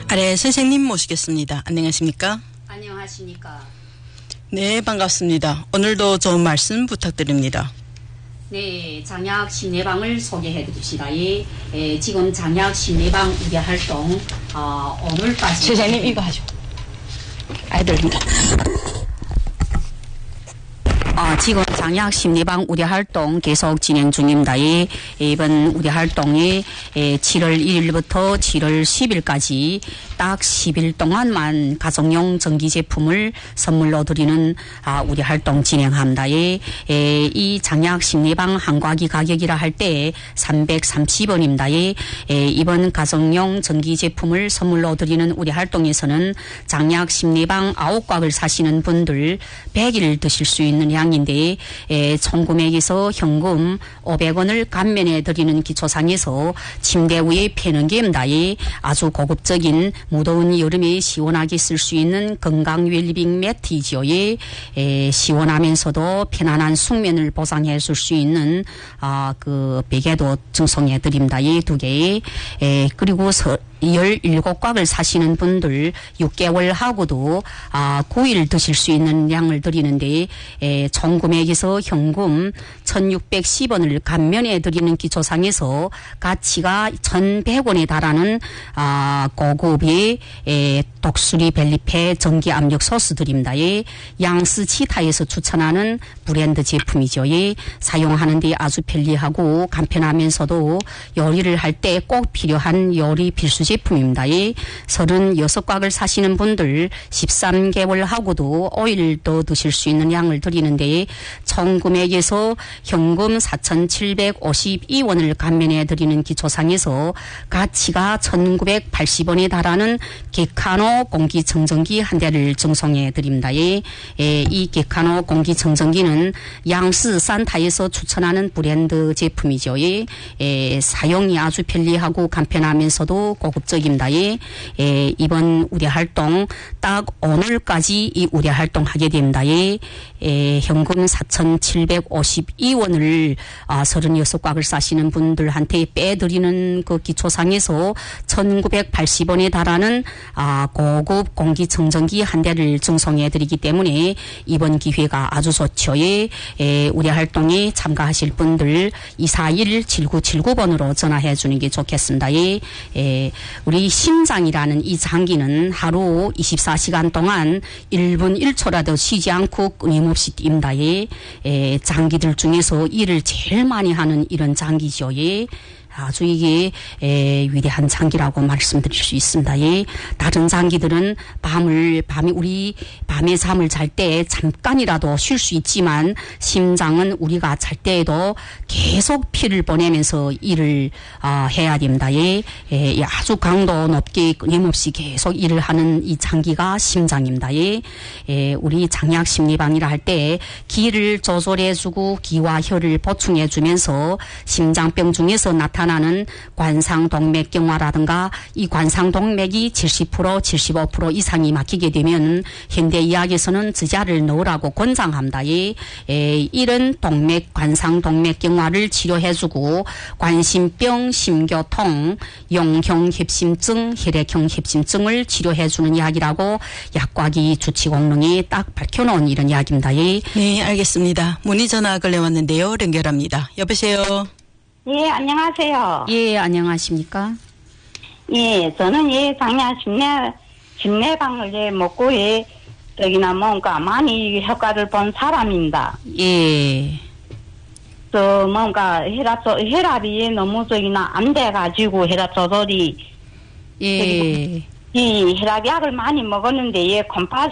네, 선생님 모시겠습니다. 안녕하십니까? 안녕하십니까? 네, 반갑습니다. 오늘도 좋은 말씀 부탁드립니다. 네, 장약 심리방을 소개해 드립시다. 지금 장약 심리방 우리 활동 오늘까지 선생님 이거 하죠. 아이들입니다. 지금 장약 심리방 우리 활동 계속 진행 중입니다. 이번 우리 활동이 7월 1일부터 7월 10일까지 딱 10일 동안만 가정용 전기 제품을 선물로 드리는 우리 활동 진행합니다. 이 장약 심리방 한과기 가격이라 할 때 330원입니다. 이번 가정용 전기 제품을 선물로 드리는 우리 활동에서는 장약 심리방 9곽을 사시는 분들 100일 드실 수 있는 양인데 총 금액에서 현금 500원을 감면해 드리는 기초상에서 침대 위에 패는 게입니다. 아주 고급적인 무더운 여름에 시원하게 쓸 수 있는 건강 웰빙 매트이지요. 시원하면서도 편안한 숙면을 보장해 줄 수 있는 그 베개도 증송해 드립니다. 이 두 개. 그리고 17곽을 사시는 분들 6개월 하고도 9일 드실 수 있는 양을 드리는데 총 금액에서 현금 1,610원을 감면해 드리는 기초상에서 가치가 1,100원에 달하는 고급의 독수리 벨리페 전기 압력 소스 드립니다. 양스 치타에서 추천하는 브랜드 제품이죠. 사용하는 데 아주 편리하고 간편하면서도 요리를 할 때 꼭 필요한 요리 필수 제품입니다. 36곽을 사시는 분들 13개월 하고도 5일 더 드실 수 있는 양을 드리는데 총 금액에서 현금 4,752원을 감면해 드리는 기초상에서 가치가 1,980원에 달하는 게카노 공기청정기 한 대를 증송해 드립니다. 이 게카노 공기청정기는 양스 산타에서 추천하는 브랜드 제품이죠. 사용이 아주 편리하고 간편하면서도 고급적입니다. 이번 우리 활동 딱 오늘까지 이 우리 활동 하게 됩니다. 현금 4,752원을 36곽을 사시는 분들한테 빼드리는 그 기초상에서 1,980원에 달하는 고급 공기청정기 한 대를 증송해 드리기 때문에 이번 기회가 아주 좋죠. 우리 활동에 참가하실 분들 241-7979번으로 전화해 주는 게 좋겠습니다. 우리 심장이라는 이 장기는 하루 24시간 동안 1분 1초라도 쉬지 않고 끊임없이 뜁니다. 장기들 중에서 일을 제일 많이 하는 이런 장기죠. 아주 이게 위대한 장기라고 말씀드릴 수 있습니다. 다른 장기들은 우리 밤에 잠을 잘 때 잠깐이라도 쉴 수 있지만 심장은 우리가 잘 때에도 계속 피를 보내면서 일을 해야 됩니다. 아주 강도 높게 끊임없이 계속 일을 하는 이 장기가 심장입니다. 우리 장약 심리방이라 할 때 기를 조절해주고 기와 혈을 보충해주면서 심장병 중에서 나타나는 관상동맥경화라든가 이 관상동맥이 70%, 75% 이상이 막히게 되면 현대의학에서는 지자를 넣으라고 권장합니다. 이런 관상동맥경화를 치료해주고 관심병, 심교통, 용형협심증, 혈액형 협심증을 치료해주는 약이라고 약과기 주치공릉이 딱 밝혀놓은 이런 약입니다. 네, 알겠습니다. 문의 전화 걸려왔는데요. 연결합니다. 여보세요. 예, 안녕하세요. 예, 안녕하십니까? 예, 저는 장약 심내방을 먹고 뭔가 많이 효과를 본 사람입니다. 예. 뭔가 혈압이 너무 안 돼가지고 혈압 조절이. 예. 이 혈압약을 많이 먹었는데 콤파스